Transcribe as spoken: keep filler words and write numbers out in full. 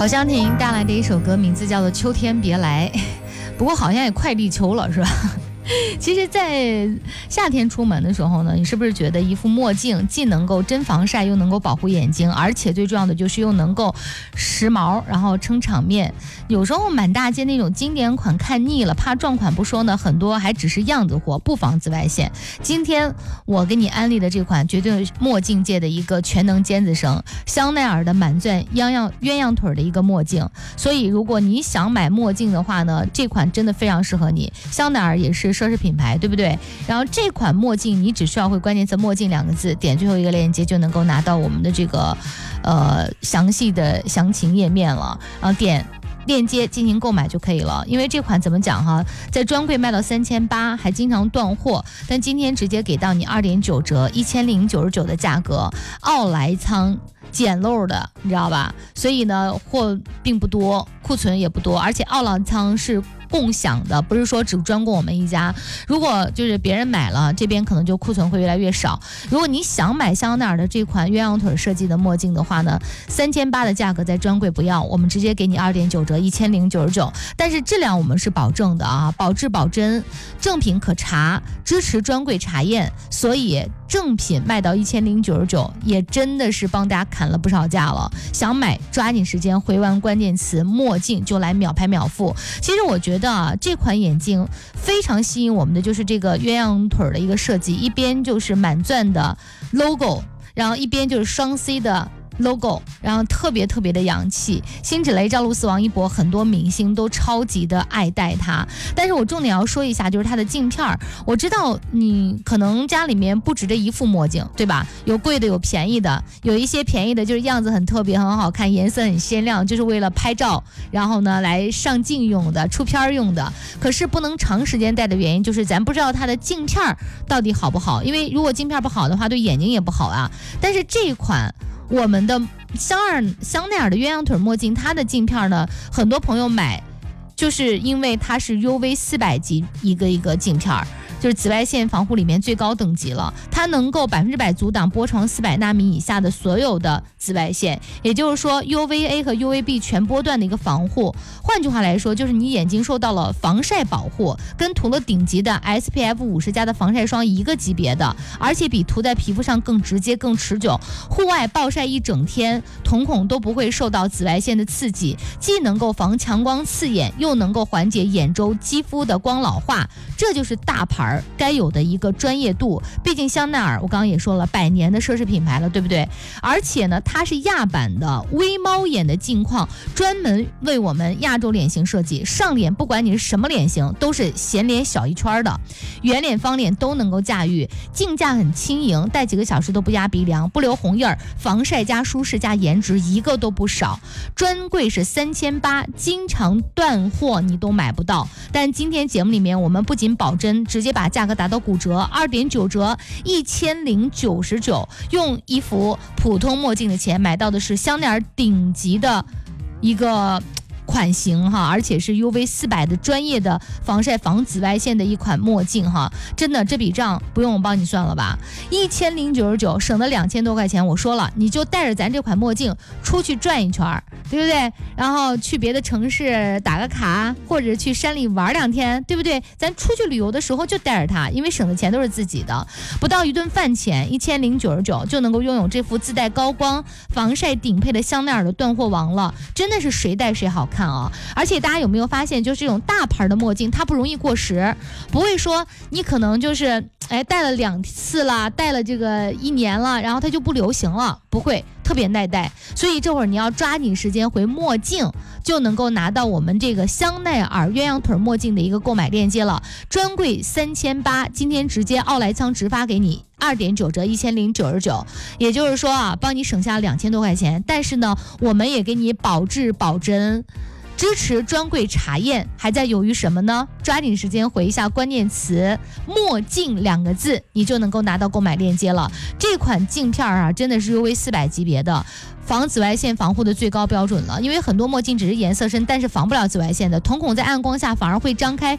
好像听带来的一首歌，名字叫做《秋天别来》，不过好像也快立秋了，是吧？其实在夏天出门的时候呢，你是不是觉得一副墨镜既能够真防晒又能够保护眼睛，而且最重要的就是又能够时髦然后撑场面。有时候满大街那种经典款看腻了，怕撞款不说呢，很多还只是样子货，不防紫外线。今天我给你安利的这款绝对墨镜界的一个全能尖子生，香奈儿的满钻鸳鸯鸳鸯腿的一个墨镜。所以如果你想买墨镜的话呢，这款真的非常适合你。香奈儿也是奢侈品牌，对不对？然后这款墨镜你只需要会关键词墨镜两个字，点最后一个链接就能够拿到我们的这个呃详细的详情页面了，然后点链接进行购买就可以了。因为这款怎么讲哈，在专柜卖到三千八，还经常断货，但今天直接给到你二点九折，一千零九十九的价格，奥莱仓捡漏的，你知道吧？所以呢，货并不多，库存也不多，而且奥莱仓是共享的，不是说只专供我们一家。如果就是别人买了，这边可能就库存会越来越少。如果你想买香奈儿的这款鸳鸯腿设计的墨镜的话呢，三千八的价格在专柜不要，我们直接给你二点九折，一千零九十九。但是质量我们是保证的啊，保质保真，正品可查，支持专柜查验，所以正品卖到一千零九十九，也真的是帮大家砍了不少价了。想买抓紧时间回完关键词墨镜就来秒拍秒付。其实我觉得啊，这款眼镜非常吸引我们的就是这个鸳鸯腿的一个设计，一边就是满钻的 logo， 然后一边就是双 C 的logo， 然后特别特别的洋气。辛芷蕾、赵露思、王一博很多明星都超级的爱戴它。但是我重点要说一下，就是它的镜片。我知道你可能家里面不止这一副墨镜，对吧？有贵的有便宜的，有一些便宜的就是样子很特别很好看，颜色很鲜亮，就是为了拍照然后呢来上镜用的，出片用的。可是不能长时间戴的原因就是咱不知道它的镜片到底好不好，因为如果镜片不好的话对眼睛也不好啊。但是这款我们的香奈儿香奈儿的鸳鸯腿墨镜，它的镜片呢，很多朋友买就是因为它是 U V 四百级一个一个镜片，就是紫外线防护里面最高等级了，它能够百分之百阻挡波长四百纳米以下的所有的紫外线，也就是说 U V A 和 U V B 全波段的一个防护。换句话来说，就是你眼睛受到了防晒保护，跟涂了顶级的 S P F 五十 加的防晒霜一个级别的，而且比涂在皮肤上更直接更持久。户外暴晒一整天，瞳孔都不会受到紫外线的刺激，既能够防强光刺眼，又能够缓解眼周肌肤的光老化，这就是大牌该有的一个专业度。毕竟香奈儿我刚刚也说了，百年的奢侈品牌了，对不对？而且呢，它是亚版的微猫眼的镜框，专门为我们亚洲脸型设计。上脸不管你是什么脸型，都是显脸小一圈的，圆脸方脸都能够驾驭。镜架很轻盈，戴几个小时都不压鼻梁，不留红印儿，防晒加舒适加颜值一个都不少。专柜是三千八，经常断货你都买不到。但今天节目里面我们不仅保真，直接把价格达到骨折，二点九折，一千零九十九，用一副普通墨镜的钱买到的是香奈儿顶级的一个款型哈，而且是 U V 四百的专业的防晒防紫外线的一款墨镜哈。真的这笔账不用我帮你算了吧，一千零九十九省了两千多块钱。我说了，你就带着咱这款墨镜出去转一圈，对不对？然后去别的城市打个卡，或者去山里玩两天，对不对？咱出去旅游的时候就带着它，因为省的钱都是自己的，不到一顿饭钱，一千零九十九就能够拥有这副自带高光防晒顶配的香奈儿的断货王了，真的是谁戴谁好看啊！而且大家有没有发现，就是这种大牌的墨镜，它不容易过时，不会说你可能就是哎戴了两次了，戴了这个一年了，然后它就不流行了，不会，特别耐戴。所以这会儿你要抓紧时间回墨镜，就能够拿到我们这个香奈儿鸳鸯腿墨镜的一个购买链接了。专柜三千八，今天直接奥莱仓直发给你二点九折，一千零九十九，也就是说啊，帮你省下两千多块钱。但是呢，我们也给你保质保真，支持专柜查验，还在犹豫什么呢？抓紧时间回一下关键词墨镜两个字，你就能够拿到购买链接了。这款镜片啊，真的是 U V 四百级别的，防紫外线防护的最高标准了。因为很多墨镜只是颜色深，但是防不了紫外线的，瞳孔在暗光下反而会张开